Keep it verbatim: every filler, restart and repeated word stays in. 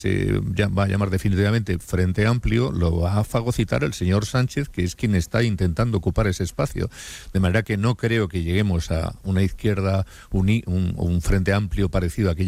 se va a llamar definitivamente Frente Amplio, lo va a fagocitar el señor Sánchez, que es quien está intentando ocupar ese espacio. De manera que no creo que lleguemos a una izquierda, uni, un, un Frente Amplio parecido a aquella